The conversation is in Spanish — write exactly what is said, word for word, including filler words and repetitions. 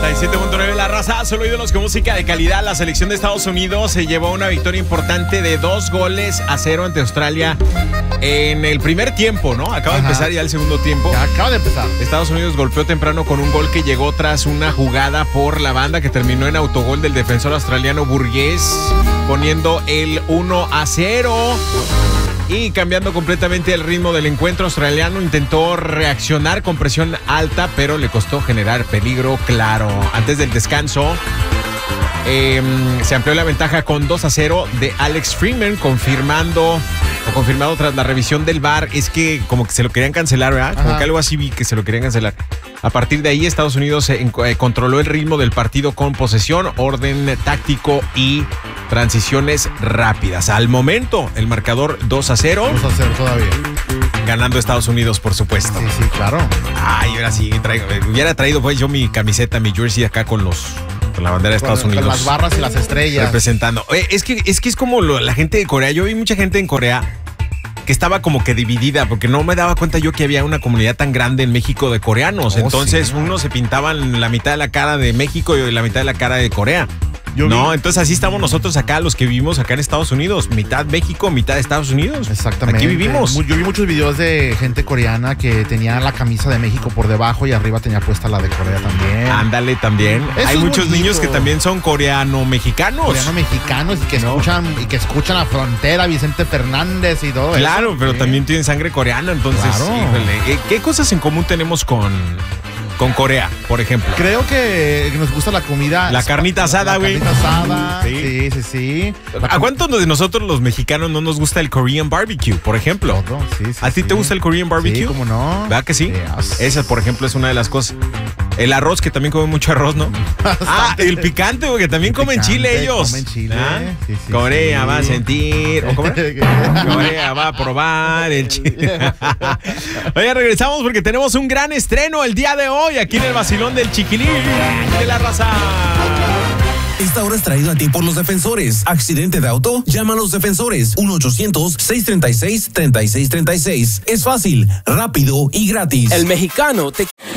noventa y siete punto nueve La Raza, solo ídolos con música de calidad. La selección de Estados Unidos se llevó una victoria importante de dos goles a cero ante Australia en el primer tiempo, ¿no? Acaba Ajá. de empezar ya el segundo tiempo. Ya acaba de empezar. Estados Unidos golpeó temprano con un gol que llegó tras una jugada por la banda que terminó en autogol del defensor australiano Burgess, poniendo el uno a cero. Y cambiando completamente el ritmo del encuentro, australiano intentó reaccionar con presión alta, pero le costó generar peligro claro. Antes del descanso, eh, se amplió la ventaja con dos a cero de Alex Freeman, confirmando o confirmado tras la revisión del V A R. Es que como que se lo querían cancelar, ¿verdad? Como Ajá. que algo así vi que se lo querían cancelar. A partir de ahí, Estados Unidos eh, eh, controló el ritmo del partido con posesión, orden táctico y transiciones rápidas. Al momento, el marcador dos a cero. dos a cero todavía. Ganando Estados Unidos, por supuesto. Sí, sí, claro. Ay, ahora sí, traigo, hubiera traído pues yo mi camiseta, mi jersey acá con los con la bandera de Estados con, Unidos. Con las barras y las estrellas. Representando. Oye, es que, es que es como lo, la gente de Corea. Yo vi mucha gente en Corea que estaba como que dividida, porque no me daba cuenta yo que había una comunidad tan grande en México de coreanos. Oh, Entonces, sí. unos se pintaban la mitad de la cara de México y la mitad de la cara de Corea. Yo no, vi. Entonces así estamos nosotros acá, los que vivimos acá en Estados Unidos. Mitad México, mitad Estados Unidos. Exactamente. Aquí vivimos. Yo vi muchos videos de gente coreana que tenía la camisa de México por debajo y arriba tenía puesta la de Corea también. Ándale, también. Eso Hay muchos bonito. niños que también son coreano-mexicanos. Coreano-mexicanos y que no. escuchan y que escuchan la frontera, Vicente Fernández y todo claro, eso. Claro, pero ¿sí? también tienen sangre coreana, entonces, claro. híjole, ¿qué cosas en común tenemos con... con Corea, por ejemplo? Creo que nos gusta la comida. La carnita asada, güey. La carnita asada. Sí, sí, sí. sí. ¿A cuántos de nosotros los mexicanos no nos gusta el Korean barbecue, por ejemplo? Todo, sí, sí, ¿A ti sí. te gusta el Korean barbecue? Sí, ¿cómo no? ¿Verdad que sí? Yes. Esa, por ejemplo, es una de las cosas. El arroz, que también comen mucho arroz, ¿no? Ah, el picante, güey, que también el comen picante, chile ellos. Comen chile. ¿Ah? Sí, sí, Corea sí. va a sentir. ¿O cómo Corea va a probar el chile. Oye, regresamos porque tenemos un gran estreno el día de hoy aquí en el vacilón del Chiquilín de La Raza. Esta hora es traído a ti por los defensores. ¿Accidente de auto? Llama a los defensores. uno ochocientos, seiscientos treinta y seis, treinta y seis treinta y seis. Es fácil, rápido y gratis. El mexicano te...